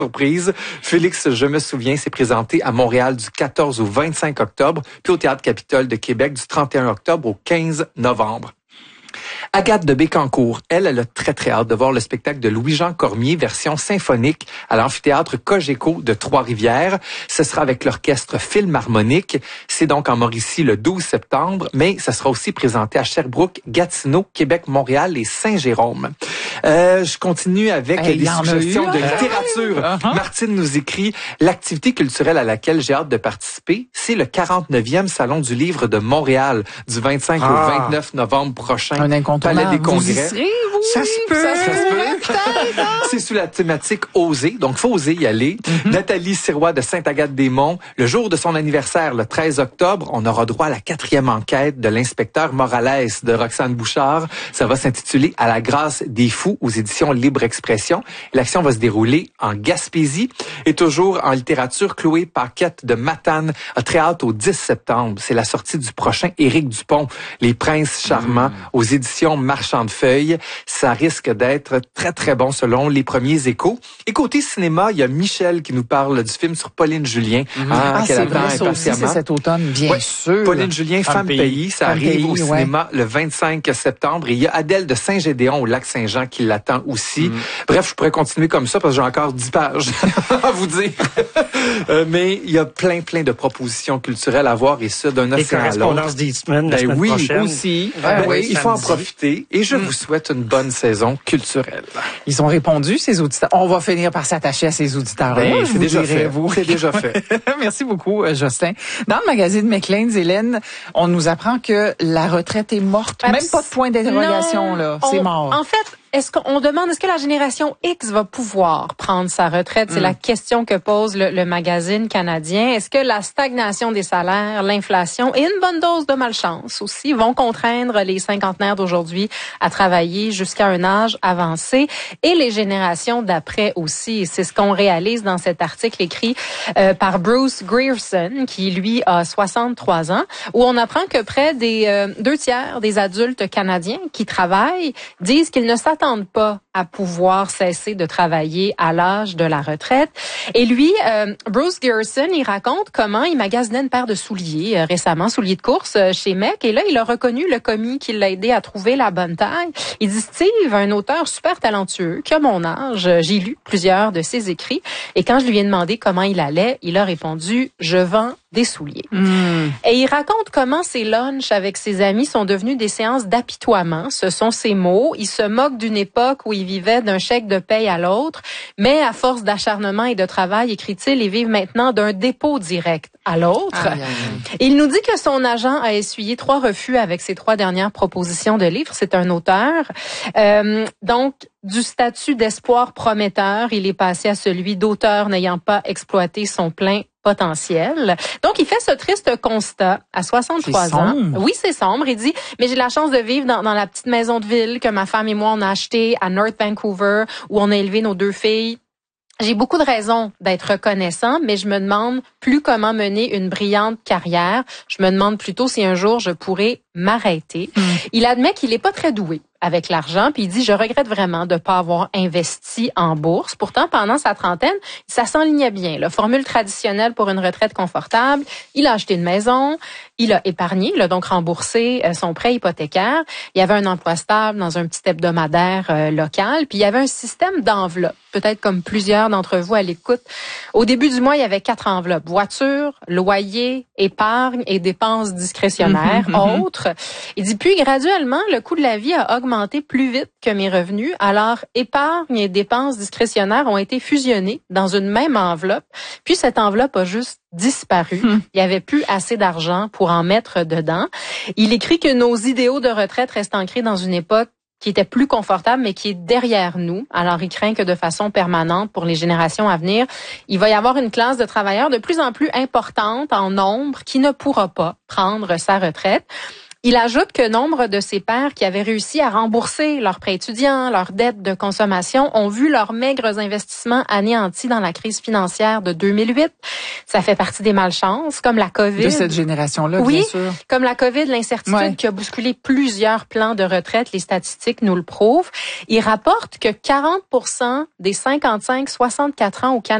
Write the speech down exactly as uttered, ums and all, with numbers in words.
surprise. Félix, je me souviens, s'est présenté à Montréal du quatorze au vingt-cinq octobre, puis au Théâtre Capitole de Québec du trente et un octobre au quinze novembre. Agathe de Bécancour, elle, elle a très, très hâte de voir le spectacle de Louis-Jean Cormier, version symphonique, à l'amphithéâtre Cogeco de Trois-Rivières. Ce sera avec l'orchestre Philharmonique. C'est donc en Mauricie le douze septembre, mais ça sera aussi présenté à Sherbrooke, Gatineau, Québec, Montréal et Saint-Jérôme. Euh, je continue avec hey, des suggestions eu, de littérature. Uh-huh. Martine nous écrit « L'activité culturelle à laquelle j'ai hâte de participer, c'est le quarante-neuvième Salon du livre de Montréal, du vingt-cinq ah. au vingt-neuf novembre prochain. Un incontournable. Palais des Congrès. Vous y serez, vous? Ça se peut. Ça, ça se peut. C'est sous la thématique Oser, donc faut oser y aller. Mm-hmm. Nathalie Sirois de Sainte-Agathe-des-Monts. Le jour de son anniversaire, le treize octobre, on aura droit à la quatrième enquête de l'inspecteur Morales de Roxane Bouchard. Ça va s'intituler « À la grâce des fous » aux éditions Libre Expression. L'action va se dérouler en Gaspésie. Et toujours en littérature, Chloé Paquette de Matane a très hâte au dix septembre. C'est la sortie du prochain Éric Dupont, Les Princes Charmants, mm. aux éditions Marchand de Feuilles. Ça risque d'être très, très bon selon les premiers échos. Et côté cinéma, il y a Michel qui nous parle du film sur Pauline Julien. Mm-hmm. Hein, ah, c'est vrai, ça aussi, c'est cet automne, bien ouais. sûr. Pauline Julien, Femme, Femme Pays. Pays, ça Femme arrive pays, au ouais. cinéma le vingt-cinq septembre. Et il y a Adèle de Saint-Gédéon au Lac-Saint-Jean qui l'attend aussi. Mm. Bref, je pourrais continuer comme ça parce que j'ai encore dix pages à vous dire. euh, mais il y a plein, plein de propositions culturelles à voir et ça d'un océan à l'autre. Correspondance d'Eastman la ben semaine oui, prochaine. aussi. Ben ben oui, il faut en profiter et je mm. vous souhaite une bonne saison culturelle. Ils ont répondu, ces auditeurs. On va finir par s'attacher à ces auditeurs. Ben, oui, c'est déjà fait. Vous. C'est déjà fait. Merci beaucoup, Jocelyn. Dans le magazine McLean's, Hélène, on nous apprend que la retraite est morte. Abs- Même pas de point d'interrogation, non, là. C'est on, mort. En fait, est-ce qu'on demande, est-ce que la génération X va pouvoir prendre sa retraite? C'est mm. la question que pose le, le magazine canadien. Est-ce que la stagnation des salaires, l'inflation et une bonne dose de malchance aussi vont contraindre les cinquantenaires d'aujourd'hui à travailler jusqu'à un âge avancé et les générations d'après aussi? C'est ce qu'on réalise dans cet article écrit euh, par Bruce Grierson, qui lui a soixante-trois ans, où on apprend que près des euh, deux tiers des adultes canadiens qui travaillent disent qu'ils ne s'attendent pas à pouvoir cesser de travailler à l'âge de la retraite. Et lui, euh, Bruce Grierson, il raconte comment il magasinait une paire de souliers euh, récemment, souliers de course euh, chez Mec, et là, il a reconnu le commis qui l'a aidé à trouver la bonne taille. Il dit, Steve, un auteur super talentueux, qui a mon âge, j'ai lu plusieurs de ses écrits, et quand je lui ai demandé comment il allait, il a répondu, je vends des souliers. Mm. Et il raconte comment ses lunchs avec ses amis sont devenus des séances d'apitoiement. Ce sont ses mots. Il se moque d'une époque où il vivait d'un chèque de paye à l'autre, mais à force d'acharnement et de travail, écrit-il, ils vivent maintenant d'un dépôt direct à l'autre. Aïe, aïe, aïe. Il nous dit que son agent a essuyé trois refus avec ses trois dernières propositions de livres. C'est un auteur. Euh, donc, du statut d'espoir prometteur, il est passé à celui d'auteur n'ayant pas exploité son plein potentiel. Donc, il fait ce triste constat à soixante-trois ans. Oui, c'est sombre. Il dit, mais j'ai la chance de vivre dans, dans la petite maison de ville que ma femme et moi, on a achetée à North Vancouver, où on a élevé nos deux filles. J'ai beaucoup de raisons d'être reconnaissant, mais je me demande plus comment mener une brillante carrière. Je me demande plutôt si un jour je pourrais m'arrêter. Mmh. Il admet qu'il est pas très doué avec l'argent, puis il dit, je regrette vraiment de pas avoir investi en bourse. Pourtant, pendant sa trentaine, ça s'enlignait bien. La formule traditionnelle pour une retraite confortable, il a acheté une maison, il a épargné, il a donc remboursé son prêt hypothécaire. Il y avait un emploi stable dans un petit hebdomadaire euh, local, puis il y avait un système d'enveloppes, peut-être comme plusieurs d'entre vous à l'écoute. Au début du mois, il y avait quatre enveloppes, voiture, loyer, épargne et dépenses discrétionnaires, mmh, mmh, autres. Il dit, puis graduellement, le coût de la vie a augmenté plus vite que mes revenus, alors épargne et dépenses discrétionnaires ont été fusionnés dans une même enveloppe, puis cette enveloppe a juste disparu. Hum. Il n'y avait plus assez d'argent pour en mettre dedans. Il écrit que nos idéaux de retraite restent ancrés dans une époque qui était plus confortable, mais qui est derrière nous. Alors, il craint que de façon permanente, pour les générations à venir, il va y avoir une classe de travailleurs de plus en plus importante en nombre qui ne pourra pas prendre sa retraite. Il ajoute que nombre de ces pères qui avaient réussi à rembourser leurs prêts étudiants, leurs dettes de consommation, ont vu leurs maigres investissements anéantis dans la crise financière de deux mille huit. Ça fait partie des malchances, comme la COVID. De cette génération-là, oui, bien sûr. Comme la COVID, l'incertitude ouais. qui a bousculé plusieurs plans de retraite. Les statistiques nous le prouvent. Il rapporte que quarante pour cent des cinquante-cinq à soixante-quatre ans au Canada